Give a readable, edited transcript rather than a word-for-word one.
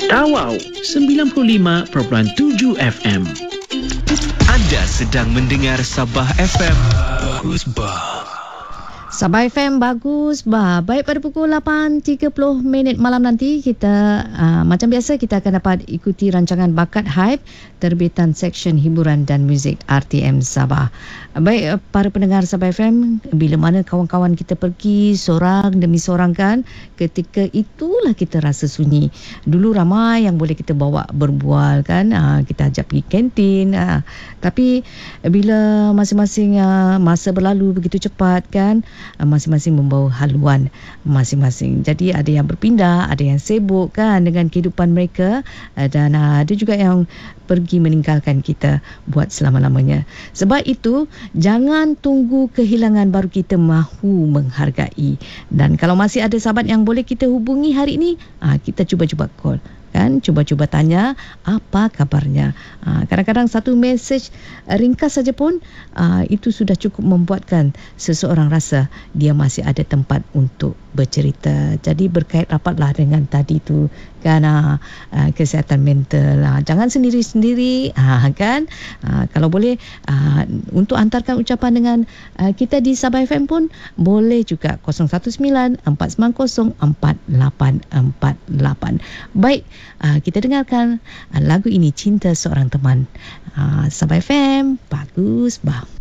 Tawau 95.7 FM. Anda sedang mendengar Sabah FM. Bagus bah. Sabah FM bagus bah. Baik, pada pukul 8.30 malam nanti kita macam biasa kita akan dapat ikuti rancangan Bakat Hype terbitan Seksyen Hiburan dan Muzik RTM Sabah. Baik, para pendengar Sabah FM, bila mana kawan-kawan kita pergi seorang demi seorang kan, ketika itulah kita rasa sunyi. Dulu ramai yang boleh kita bawa berbual kan, kita ajak pergi kantin, tapi bila masing-masing masa berlalu begitu cepat kan, masing-masing membawa haluan masing-masing. Jadi ada yang berpindah, ada yang sibuk kan dengan kehidupan mereka, dan ada juga yang pergi meninggalkan kita buat selama-lamanya. Sebab itu, jangan tunggu kehilangan baru kita mahu menghargai. Dan kalau masih ada sahabat yang boleh kita hubungi hari ini, kita cuba-cuba call. Kan, cuba-cuba tanya apa kabarnya. Kadang-kadang satu mesej ringkas saja pun itu sudah cukup membuatkan seseorang rasa dia masih ada tempat untuk bercerita. Jadi berkait rapatlah dengan tadi tu kan, kesihatan mental. Jangan sendiri-sendiri kan. Kalau boleh untuk hantarkan ucapan dengan kita di Sabah FM pun boleh juga, 019-490-4848. Baik, kita dengarkan lagu ini, Cinta Seorang Teman. Sabah FM bagus bah.